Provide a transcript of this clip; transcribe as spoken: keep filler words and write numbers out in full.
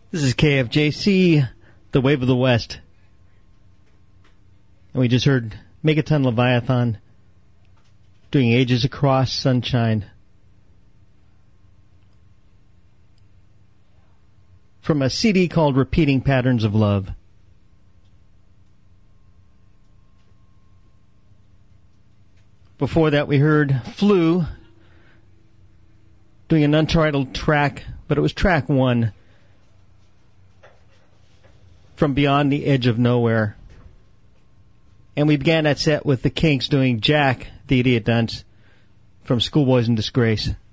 This is K F J C, The Wave of the West. And we just heard Megaton Leviathan doing Ages Across Sunshine. From a C D called Repeating Patterns of Love. Before that we heard Flu doing an untitled track, but it was track one from Beyond the Edge of Nowhere. And we began that set with the Kinks doing Jack, the Idiot Dunce, from Schoolboys in Disgrace.